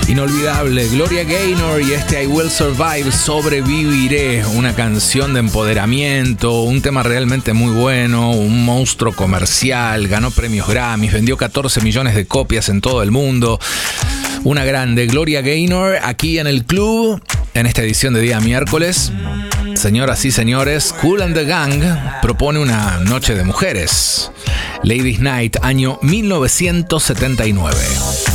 Inolvidable, Gloria Gaynor y este I Will Survive, sobreviviré, una canción de empoderamiento, un tema realmente muy bueno, un monstruo comercial, ganó premios Grammys, vendió 14 millones de copias en todo el mundo. Una grande, Gloria Gaynor, aquí en el club, en esta edición de día miércoles. Señoras y señores, Kool and the Gang propone una noche de mujeres. Ladies Night, año 1979.